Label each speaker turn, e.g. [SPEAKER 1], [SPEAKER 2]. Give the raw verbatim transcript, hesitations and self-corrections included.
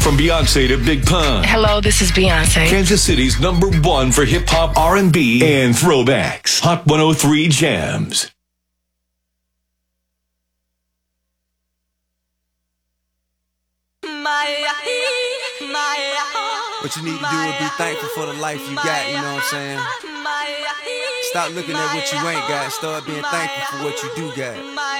[SPEAKER 1] From Beyonce to Big Pun.
[SPEAKER 2] Hello, this is Beyonce.
[SPEAKER 1] Kansas City's number one for hip-hop, R and B, and throwbacks. Hot one oh three Jams.
[SPEAKER 3] What you need to do is be thankful for the life you got, you know what I'm saying? Stop looking at what you ain't got, start being thankful for what you do got.